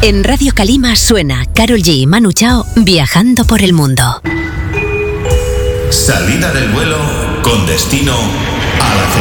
En Radio Calima suena Karol G y Manu Chao viajando por el mundo. Salida del vuelo con destino a la